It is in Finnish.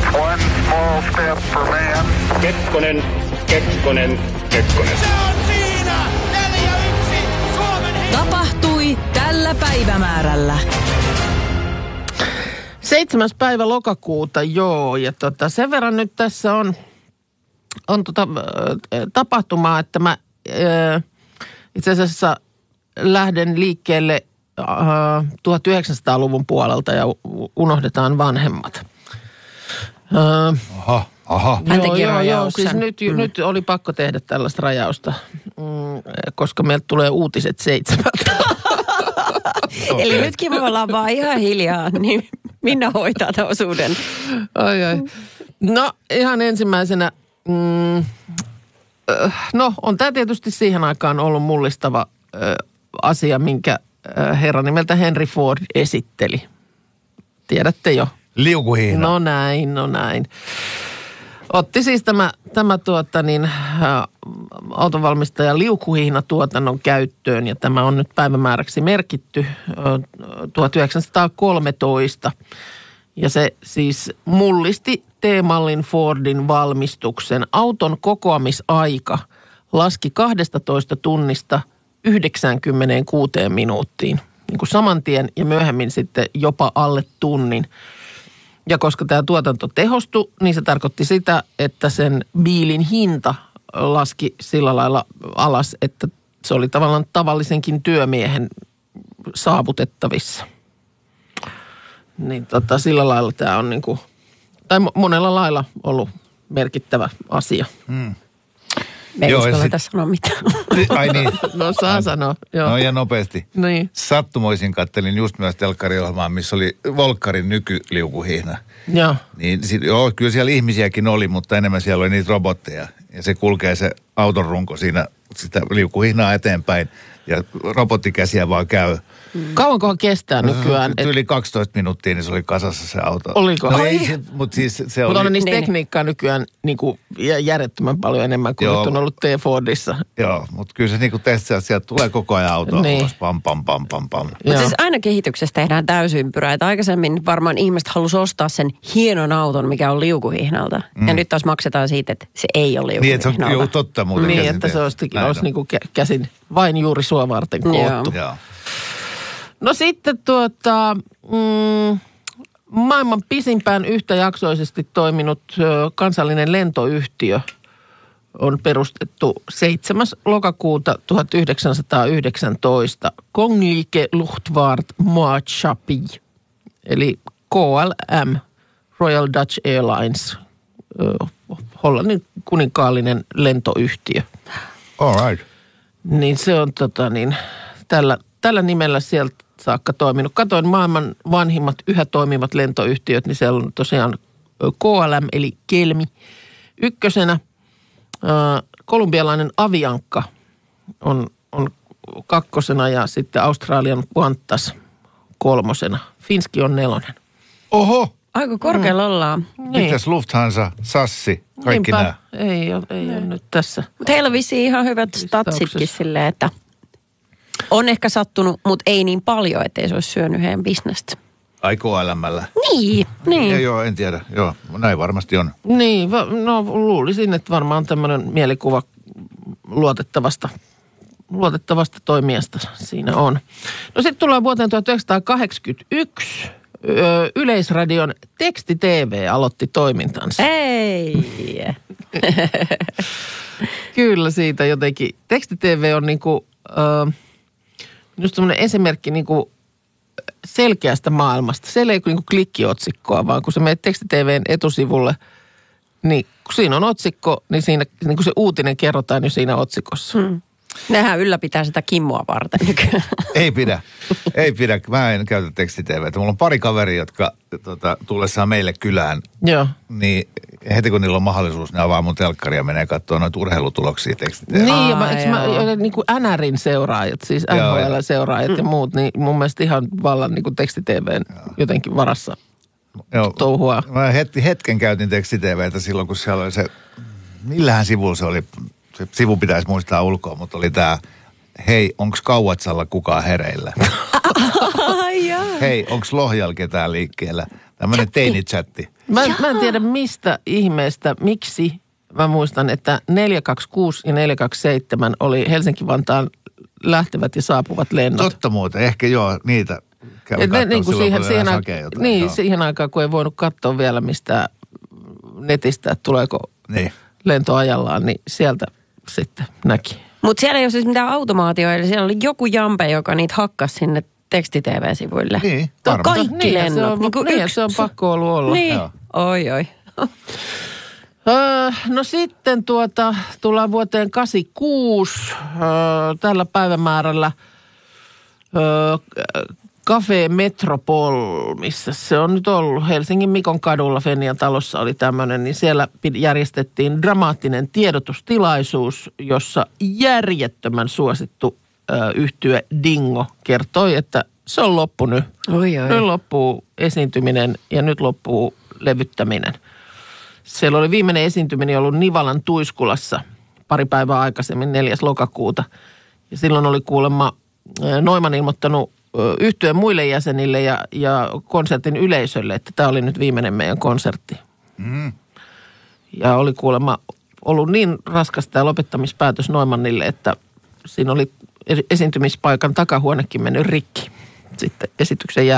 One small step for man. Kekkonen. Se on siinä! 4-1 Suomen Tapahtui tällä päivämäärällä. 7. päivä lokakuuta, joo. Ja sen verran nyt tässä on tapahtumaa, että mä itse asiassa lähden liikkeelle 1900-luvun puolelta ja unohdetaan vanhemmat. Aha. Hän teki Joo, rajauksen. siis nyt oli pakko tehdä tällaista rajausta, koska meiltä tulee uutiset 7. Eli nytkin me ollaan vaan ihan hiljaa, niin Minna hoitaa tämän osuuden. Ai. No ihan ensimmäisenä, on tämä tietysti siihen aikaan ollut mullistava asia, minkä herra nimeltä Henry Ford esitteli. Tiedätte jo. Liukuhihna. No näin. Otti siis tämä autonvalmistaja liukuhihnatuotannon käyttöön ja tämä on nyt päivämääräksi merkitty 1913. Ja se siis mullisti T-mallin Fordin valmistuksen. Auton kokoamisaika laski 12 tunnista 96 minuuttiin. Niin kuin saman tien ja myöhemmin sitten jopa alle tunnin. Ja koska tämä tuotanto tehostui, niin se tarkoitti sitä, että sen biilin hinta laski sillä lailla alas, että se oli tavallaan tavallisenkin työmiehen saavutettavissa. Niin sillä lailla tämä on niinku, tai monella lailla ollut merkittävä asia. Me ei uskalleta sanoa mitään. Ai niin. No saa sanoa, joo. No ja nopeasti. Niin. Sattumoisin kattelin just myös telkkariohjelmaa, missä oli Volkkarin nykyliukuhihna. Joo. Niin kyllä siellä ihmisiäkin oli, mutta enemmän siellä oli niitä robotteja. Ja se kulkee se auton runko siinä sitä liukuhihnaa eteenpäin. Ja robottikäsiä vaan käy. Kauankohan kestää nykyään? Yli 12 minuuttia, niin se oli kasassa se auto. Oliko? No ei, mutta siis se oli. Mutta on niistä tekniikkaa nykyään niinku järjettömän paljon enemmän kuin nyt on ollut T-Fordissa. Joo, mutta kyllä se niinku testaa, sieltä tulee koko ajan autoa ulos. Pam. Mutta siis aina kehityksessä tehdään täysympyrää. Että aikaisemmin varmaan ihmiset halusi ostaa sen hienon auton, mikä on liukuhihnalta. Ja nyt taas maksetaan siitä, että se ei ole liukuhihnalta. Niin, että se on totta muuten. Niin, että se olisi niinku käsin vain juuri sua varten koottu. Joo. No sitten maailman pisimpään yhtäjaksoisesti toiminut kansallinen lentoyhtiö on perustettu 7. lokakuuta 1919 Koninklijke Luchtvaartmaatschappij, eli KLM, Royal Dutch Airlines, Hollannin kuninkaallinen lentoyhtiö. All right. Niin se on tällä nimellä sieltä saakka toiminut. Katoin maailman vanhimmat yhä toimivat lentoyhtiöt, niin siellä on tosiaan KLM eli Kelmi ykkösenä. Kolumbialainen Avianca on kakkosena ja sitten Australian Qantas kolmosena. Finski on 4. Oho! Aika korkealla ollaan. Niin. Mitäs Lufthansa, Sassi, kaikki nämä? Ei ole nyt tässä. Mutta heillä on vissiin ihan hyvät statsitkin silleen, että on ehkä sattunut, mutta ei niin paljon, ettei se olisi syönyt heidän bisnestä. Ai KLM:llä? Niin. Joo, en tiedä. Joo, näin varmasti on. Niin, luulisin, että varmaan tämmöinen mielikuva luotettavasta toimijasta siinä on. No sitten tullaan vuoteen 1981. Yleisradion Teksti-TV aloitti toimintansa. Ei. Kyllä siitä jotenkin. Teksti-TV on niinku, just semmoinen esimerkki niinku selkeästä maailmasta. Siellä ei ole niinku klikkiotsikkoa, vaan kun sä menet Teksti-TVn etusivulle, niin kun siinä on otsikko, niin siinä niin se uutinen kerrotaan jo siinä otsikossa. Nehän ylläpitää sitä Kimmua varten nykyään. Ei pidä. Mä en käytä tekstiteveitä. Mulla on pari kaveria, jotka tullessaan meille kylään. Joo. Niin heti kun niillä on mahdollisuus, ne avaa mun telkkaria ja menee katsoa noita urheilutuloksia tekstiteveitä. Niin, niin kuin NRin seuraajat, siis NHL-seuraajat ja muut, niin mun mielestä ihan vallan niin kuin tekstitvn jotenkin varassa touhua. Mä hetken käytin tekstiteveitä silloin, kun siellä oli se, millähän sivulla se oli, se sivu pitäisi muistaa ulkoa, mutta oli tää, hei, onks Kauatsalla kukaan hereillä? Ai jaa. Hei, onks Lohjalla ketään liikkeellä? Tämmönen teinichatti. Mä en tiedä mistä ihmeestä, miksi. Mä muistan, että 426 ja 427 oli Helsinki-Vantaan lähtevät ja saapuvat lennot. Totta muuten, ehkä joo, niitä kävi katsoa niin silloin, siihen aikaan, kun ei voinut katsoa vielä mistään netistä, että tuleeko lento ajallaan, niin sieltä sitten näki. Mutta siellä ei ole siis mitään automaatioa, eli siellä oli joku jampe, joka niitä hakkasi sinne teksti-tv-sivuille. Niin, kaikki lennot. Se on pakko ollut olla. Niin, joo. Oi. No sitten tullaan vuoteen 86 tällä päivämäärällä Café Metropol, missä se on nyt ollut. Helsingin Mikon kadulla Fennian talossa oli tämmöinen, niin siellä järjestettiin dramaattinen tiedotustilaisuus, jossa järjettömän suosittu yhtye Dingo kertoi, että se on loppu nyt. Nyt loppuu esiintyminen ja nyt loppuu levyttäminen. Siellä oli viimeinen esiintyminen ollut Nivalan Tuiskulassa pari päivää aikaisemmin, 4. lokakuuta. Ja silloin oli kuulemma Noiman ilmoittanut yhtyeen muille jäsenille ja konsertin yleisölle, että tämä oli nyt viimeinen meidän konsertti. Mm. Ja oli kuulemma ollut niin raskas tämä lopettamispäätös Noimannille, että siinä oli esiintymispaikan takahuonekin mennyt rikki sitten esityksen jälkeen.